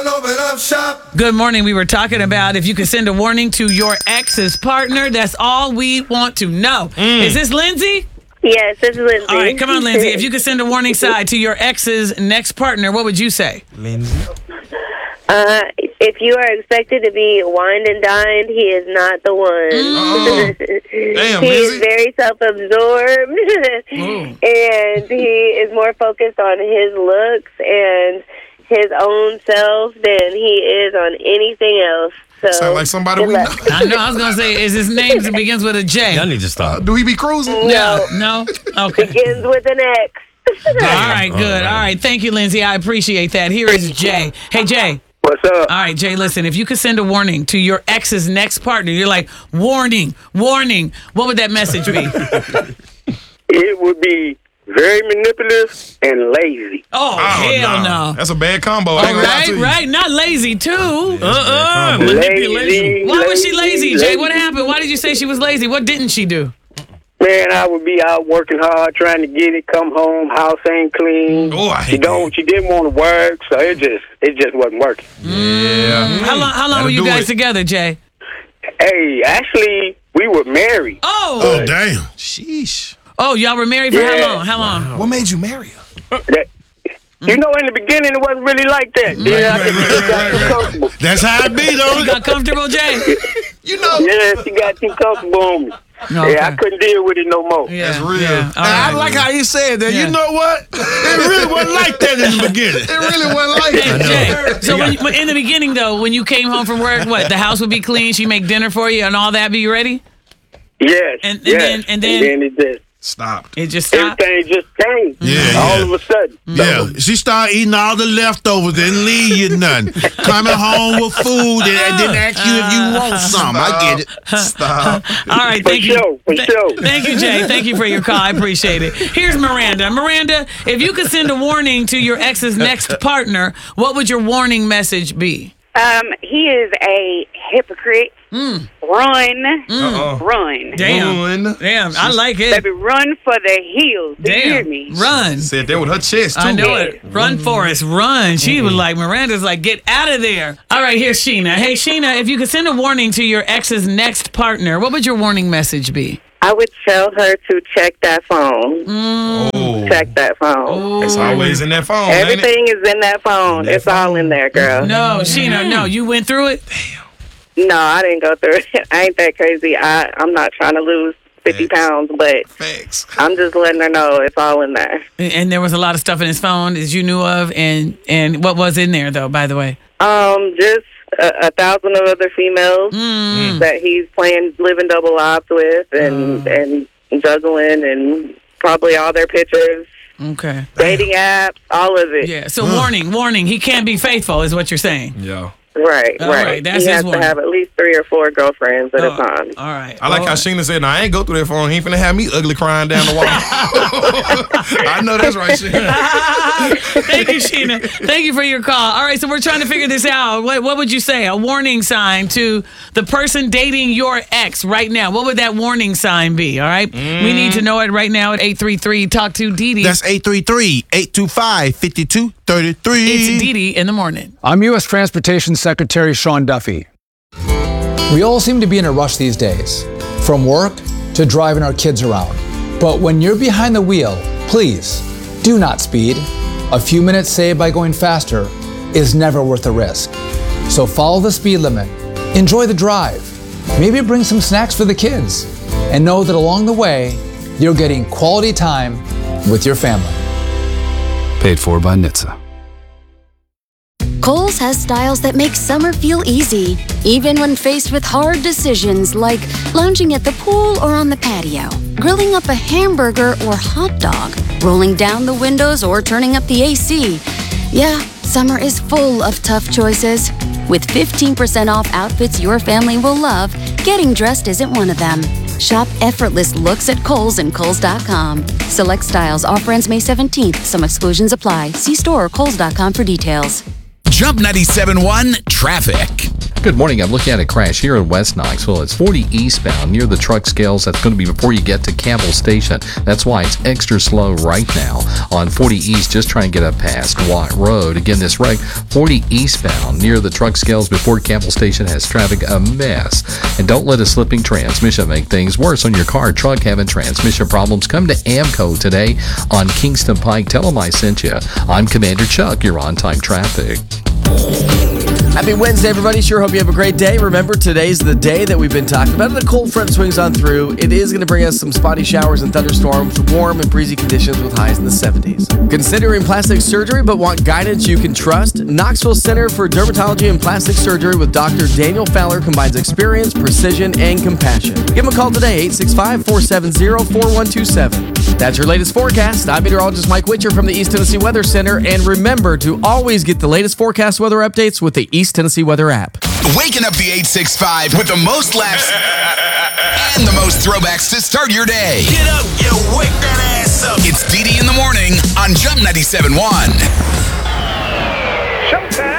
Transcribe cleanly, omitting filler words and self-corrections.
Open up shop. Good morning. We were talking about if you could send a warning to your ex's partner. That's all we want to know. Is this Lindsay? Yes, this is Lindsay. All right, come on, Lindsay. If you could send a warning sign to your ex's next partner, what would you say? Lindsay. If you are expected to be wined and dined, he is not the one. Damn, he Lindsay. is very self-absorbed, and he is more focused on his looks and his own self than he is on anything else. So, Sound like somebody we know. I know. I was gonna say, is his name begins with a J? Y'all need to stop. Do he be cruising? No. Okay. begins with an X. All right. Good. All right. Thank you, Lindsay. I appreciate that. Here is Jay. Hey, Jay. What's up? All right, Jay, listen, if you could send a warning to your ex's next partner, you're like, warning, warning, what would that message be? It would be very manipulative and lazy. Oh, hell no. That's a bad combo. I All ain't gonna lie to right, you. right. Not lazy, too. Lazy. Why was she lazy, Jay? What lazy. happened? Why did you say she was lazy? What didn't she do? Man, I would be out working hard trying to get it, come home, house ain't clean. Oh, I hate that. She didn't want to work, so it just wasn't working. Yeah. How long That'll were you do guys it. together, Jay? Hey, actually, we were married. Oh, Damn. Sheesh. y'all were married for Yeah. how long? How long? What made you marry her? You know, in the beginning, it wasn't really like that. Yeah, she got too comfortable. That's how it be, You though. got comfortable, Jay? You know. Yeah, she got too comfortable on me. No, Yeah, I couldn't deal with it no more. Yeah, That's real. Yeah. All I right. like how you said that. Yeah. You know what? It really wasn't like that in the beginning. It really wasn't like that. Jay, so when in the beginning, though, when you came home from work, what, the house would be clean, she'd make dinner for you and all that, be ready? Yes, And yes. then it just, Stop. it just stopped? everything just changed. Yeah, all yeah. of a sudden. Yeah, she started eating all the leftovers, didn't leave you nothing. Coming home with food and didn't ask you if you want some. I get it. Stop. All right, For thank you. sure, for sure. Thank you, Jay. Thank you for your call. I appreciate it. Here's Miranda. Miranda, if you could send a warning to your ex's next partner, what would your warning message be? He is a hypocrite. Run. Run. Damn, I like it. Baby, run for the hills. Do you hear Damn, me? run. Said that with her chest, too. I know it. Run, Forrest, run. She was like, Miranda's like, get out of there. All right, here's Sheena. Hey, Sheena, if you could send a warning to your ex's next partner, what would your warning message be? I would tell her to check that phone. Oh. Check that phone. It's always in that phone, ain't it? Everything is in that phone. It's all in there, girl. No, Sheena, no. You went through it? No, I didn't go through it. I ain't that crazy. I'm not trying to lose 50 pounds, but Facts. I'm just letting her know it's all in there. And there was a lot of stuff in his phone that you knew of. And what was in there, though, by the way? Just 1,000 of other females that he's playing living double lives with and juggling and probably all their pictures, Okay. dating apps, all of it. Yeah. So warning. He can't be faithful is what you're saying. Yeah. Right, All right. right, that's he his has warning. to have at least 3 or 4 girlfriends at a time. All right. I like how Sheena said, "No, I ain't go through that phone. He ain't finna have me ugly crying down the wall." I know that's right, Sheena. Thank you, Sheena. Thank you for your call. All right, so we're trying to figure this out. What would you say? A warning sign to the person dating your ex right now. What would that warning sign be? All right? We need to know it right now at 833 Talk to Didi. That's 833-825-5233. It's Didi in the morning. I'm U.S. Transportation Secretary Sean Duffy. We all seem to be in a rush these days, from work to driving our kids around. But when you're behind the wheel, please do not speed. A few minutes saved by going faster is never worth the risk. So follow the speed limit, enjoy the drive, maybe bring some snacks for the kids, and know that along the way, you're getting quality time with your family. Paid for by NHTSA. Kohl's has styles that make summer feel easy, even when faced with hard decisions like lounging at the pool or on the patio, grilling up a hamburger or hot dog, rolling down the windows or turning up the AC. Yeah, summer is full of tough choices. With 15% off outfits your family will love, getting dressed isn't one of them. Shop effortless looks at Kohl's and Kohl's.com. Select styles. Offer ends May 17th. Some exclusions apply. See store or Kohl's.com for details. Jump 97.1 Traffic. Good morning. I'm looking at a crash here in West Knoxville. It's 40 eastbound near the truck scales. That's going to be before you get to Campbell Station. That's why it's extra slow right now on 40 East, just trying to get up past Watt Road. Again, this wreck, 40 eastbound near the truck scales before Campbell Station, has traffic a mess. And don't let a slipping transmission make things worse on your car, truck, having transmission problems. Come to AMCO today on Kingston Pike. Tell them I sent you. I'm Commander Chuck. You're on time traffic. Happy Wednesday, everybody. Sure hope you have a great day. Remember, today's the day that we've been talking about. The cold front swings on through. It is going to bring us some spotty showers and thunderstorms, warm and breezy conditions with highs in the 70s. Considering plastic surgery but want guidance you can trust? Knoxville Center for Dermatology and Plastic Surgery with Dr. Daniel Fowler combines experience, precision, and compassion. Give him a call today, 865-470-4127. That's your latest forecast. I'm meteorologist Mike Witcher from the East Tennessee Weather Center. And remember to always get the latest forecast weather updates with the East Tennessee Weather app. Waking up the 865 with the most laughs and the most throwbacks to start your day. Get up, you wake that ass up. It's DD in the morning on Jump 97.1. Showtime.